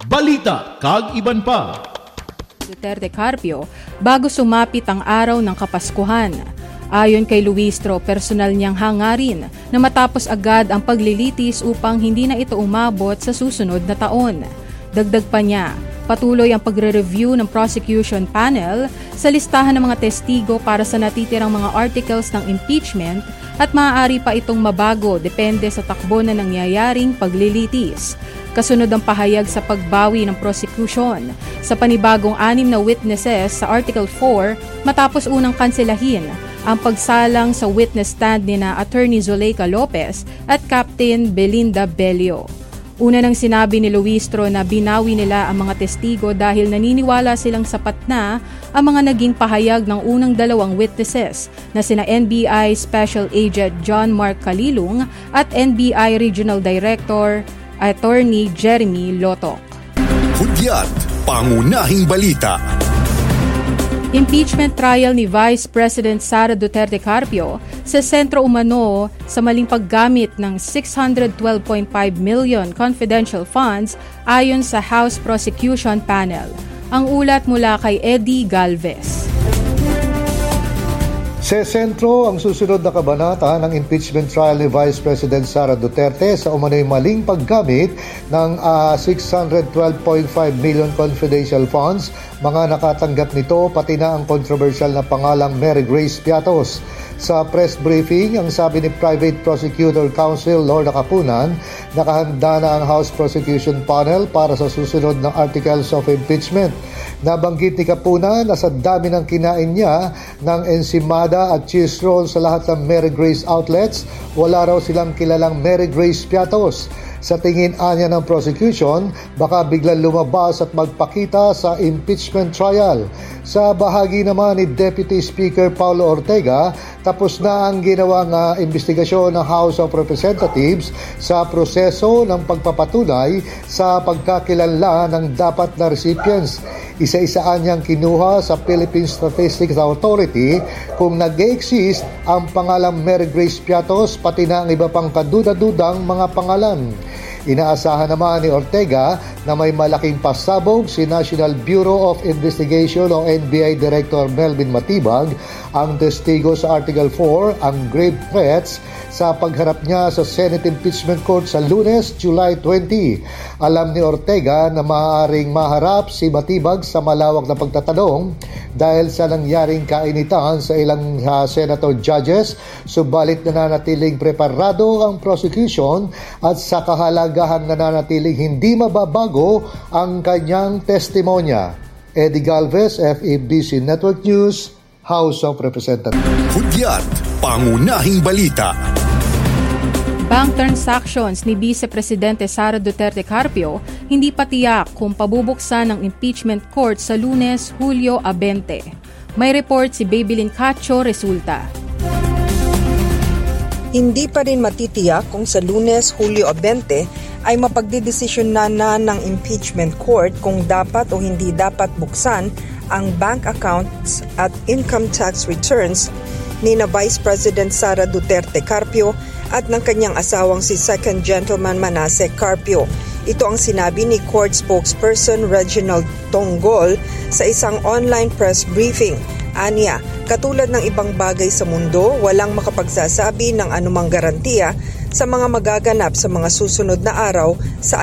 balita kag iban pa. Duterte Carpio bago sumapit ang araw ng Kapaskuhan. Ayon kay Luistro, personal niyang hangarin na matapos agad ang paglilitis upang hindi na ito umabot sa susunod na taon. Dagdag pa niya, patuloy ang pagre-review ng prosecution panel sa listahan ng mga testigo para sa natitirang mga articles ng impeachment at maaari pa itong mabago depende sa takbo na nangyayaring paglilitis. Kasunod ang pahayag sa pagbawi ng prosecution sa panibagong 6 na witnesses sa Article 4 matapos unang kanselahin ang pagsalang sa witness stand ni na Attorney Zuleika Lopez at Captain Belinda Bello. Una nang sinabi ni Luistro na binawi nila ang mga testigo dahil naniniwala silang sapat na ang mga naging pahayag ng unang 2 witnesses na sina NBI Special Agent John Mark Calilung at NBI Regional Director Attorney Jeremy Lotok. Hudyat, pangunahing balita. Impeachment trial ni Vice President Sara Duterte Carpio sa sentro umano sa maling paggamit ng 612.5 million confidential funds ayon sa House Prosecution Panel. Ang ulat mula kay Eddie Galvez. Sa sentro ang susunod na kabanata ng impeachment trial ni Vice President Sara Duterte sa umano'y maling paggamit ng 612.5 million confidential funds. Mga nakatanggap nito pati na ang controversial na pangalang Mary Grace Piatos. Sa press briefing, ang sabi ni Private Prosecutor Counsel Lorna Capunan, nakahanda na ang House Prosecution Panel para sa susunod na articles of impeachment. Nabanggit ni Capunan na sa dami ng kinain niya ng ensimada at cheese roll sa lahat ng Mary Grace outlets, wala raw silang kilalang Mary Grace Piatos. Sa tingin anya ng prosecution, baka biglang lumabas at magpakita sa impeachment trial. Sa bahagi naman ni Deputy Speaker Paulo Ortega, tapos na ang ginawang investigasyon ng House of Representatives sa proseso ng pagpapatunay sa pagkakilanlan ng dapat na recipients. Isa-isaan niyang kinuha sa Philippine Statistics Authority kung nag-exist ang pangalang Mary Grace Piatos pati na ang iba pang kaduda-dudang mga pangalan. Inaasahan naman ni Ortega na may malaking pasabog si National Bureau of Investigation o NBI Director Melvin Matibag, ang testigo sa Article 4, ang grave threats sa pagharap niya sa Senate Impeachment Court sa Lunes, July 20. Alam ni Ortega na maaaring maharap si Matibag sa malawak na pagtatanong dahil sa nangyaring kainitan sa ilang senator judges, subalit nananatiling preparado ang prosecution at sa kahalagahan nananatiling hindi mababago ang kanyang testimonya. Eddie Galvez, FEBC Network News, House of Representatives. Hudyat, pangunahing balita. Bank transactions ni Vice Presidente Sara Duterte Carpio hindi pa tiyak kung pabubuksan ng impeachment court sa Lunes, Hulyo 20. May report si Babylin Cacho Resulta. Hindi pa rin matitiyak kung sa Lunes, Hulyo 20 ay mapagdedesisyonan na ng impeachment court kung dapat o hindi dapat buksan ang bank accounts at income tax returns ni na Vice President Sara Duterte Carpio at ng kanyang asawang si Second Gentleman Manasseh Carpio. Ito ang sinabi ni court spokesperson Reginald Tonggol sa isang online press briefing. Anya, katulad ng ibang bagay sa mundo, walang makapagsasabi ng anumang garantiya sa mga magaganap sa mga susunod na araw sa